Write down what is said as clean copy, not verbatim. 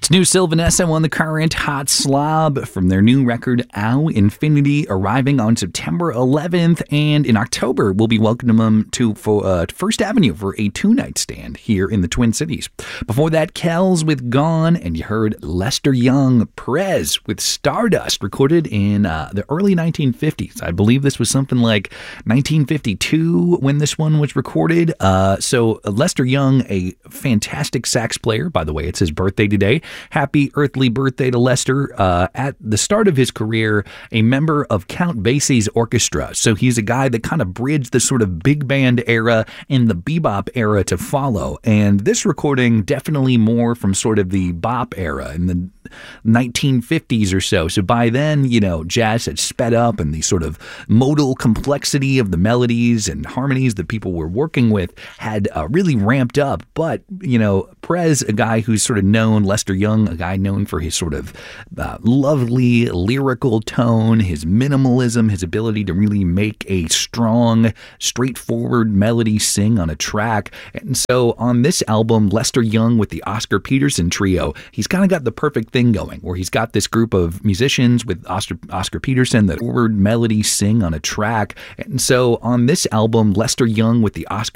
It's new Sylvanessa won the current Hot Slob from their new record, Ow Infinity, arriving on September 11th. And in October, we'll be welcoming them to First Avenue for a 2-night stand here in the Twin Cities. Before that, Kells with Gone, and you heard Lester Young, Prez with Stardust, recorded in the early 1950s. I believe this was something like 1952 when this one was recorded. So Lester Young, a fantastic sax player, by the way, it's his birthday today. Happy earthly birthday to Lester. At the start of his career, a member of Count Basie's orchestra. So he's a guy that kind of bridged the sort of big band era and the bebop era to follow. And this recording definitely more from sort of the bop era in the 1950s or so. So by then, jazz had sped up, and the sort of modal complexity of the melodies and harmonies that people were working with had really ramped up. But, Prez, a guy who's sort of known, Lester Young, a guy known for his sort of lovely lyrical tone, his minimalism, his ability to really make a strong, straightforward melody sing on a track. And so on this album, Lester Young with the Oscar Peterson Trio, he's kind of got the perfect thing going, where he's got this group of musicians with Oscar Peterson, the forward melody sing on a track. And so on this album, Lester Young with the Oscar